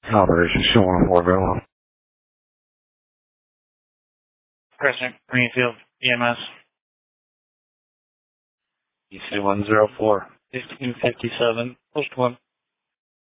Operation Showing Warville. President Greenfield, EMS. EC-104. 1557, post 1.